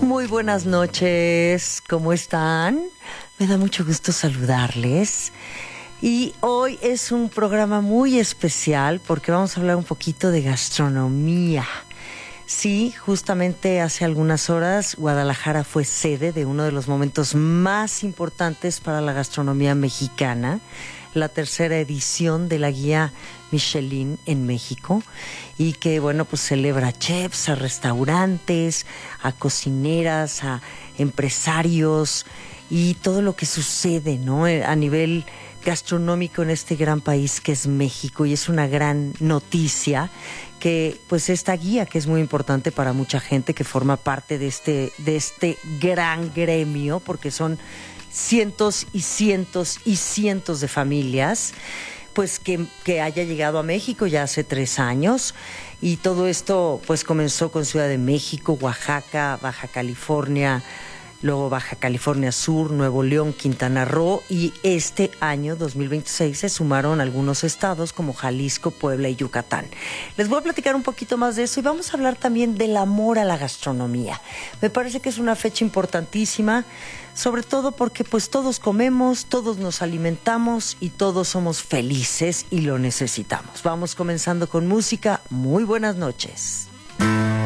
Muy buenas noches, ¿cómo están? Me da mucho gusto saludarles. Y hoy es un programa muy especial porque vamos a hablar un poquito de gastronomía. Sí, justamente hace algunas horas Guadalajara fue sede de uno de los momentos más importantes para la gastronomía mexicana, la tercera edición de la guía Michelin en México, y que bueno, pues celebra a chefs, a restaurantes, a cocineras, a empresarios y todo lo que sucede, ¿no?, a nivel gastronómico en este gran país que es México. Y es una gran noticia que pues esta guía, que es muy importante para mucha gente que forma parte de este gran gremio, porque son cientos y cientos y cientos de familias, pues que haya llegado a México ya hace 3 años. Y todo esto pues comenzó con Ciudad de México, Oaxaca, Baja California, luego Baja California Sur, Nuevo León, Quintana Roo, y este año 2026 se sumaron algunos estados como Jalisco, Puebla y Yucatán. Les voy a platicar un poquito más de eso y vamos a hablar también del amor a la gastronomía. Me parece que es una fecha importantísima, sobre todo porque pues todos comemos, todos nos alimentamos y todos somos felices y lo necesitamos. Vamos comenzando con música. Muy buenas noches.